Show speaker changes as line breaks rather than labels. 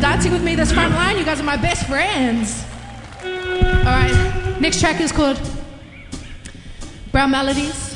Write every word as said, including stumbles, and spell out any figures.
dancing with me this front line. You guys are my best friends. All right, next track is called Brown Melodies.